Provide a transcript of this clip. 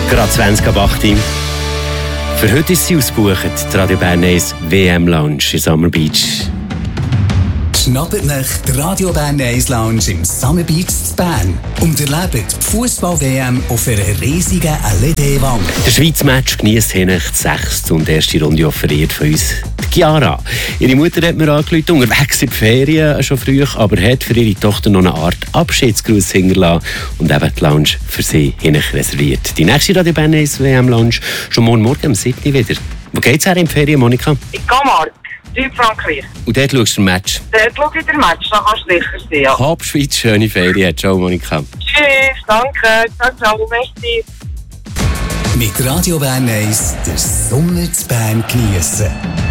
Gerade 20 ab 8 Uhr. Für heute ist sie ausgebucht, die Radio Bern 1 WM Lounge in Summer Beach. Schnappt nach die Radio Bern 1 Lounge im Summer Beach in Bern und erlebt die Fußball-WM auf einer riesigen LED-Wand. Der Schweiz-Match genießt hinein die 6. und erste Runde offeriert von uns die Chiara. Ihre Mutter hat mir angerufen, unterwegs in die Ferien schon früh, aber hat für ihre Tochter noch eine Art Abschiedsgruß hinterlassen und eben die Lounge für sie hinein reserviert. Die nächste Radio Bern 1 WM Lounge schon morgen um 7 Uhr wieder. Wo geht's her in die Ferien, Monika? In Camargue, Südfrankreich. Und dort schaust du den Match? Dort schaue ich den Match, da kannst du sicher sein. Ja. Hab Schweiz, schöne Ferien. Ciao, Monika. Tschüss, danke. Ciao, merci. Mit Radio Bern 1 den Sommer zu Bern geniessen.